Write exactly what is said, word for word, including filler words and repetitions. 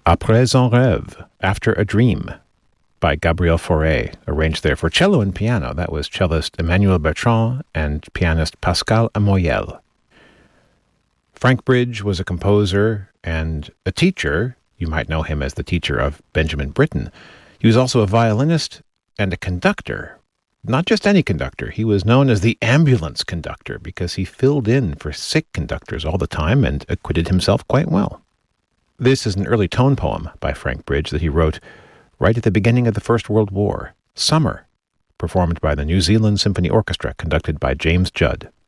Après un rêve, After a Dream, by Gabriel Fauré, arranged there for cello and piano. That was cellist Emmanuel Bertrand and pianist Pascal Amoyel. Frank Bridge was a composer and a teacher. You might know him as the teacher of Benjamin Britten. He was also a violinist and a conductor. Not just any conductor. He was known as the ambulance conductor because he filled in for sick conductors all the time and acquitted himself quite well. This is an early tone poem by Frank Bridge that he wrote right at the beginning of the First World War, Summer, performed by the New Zealand Symphony Orchestra, conducted by James Judd.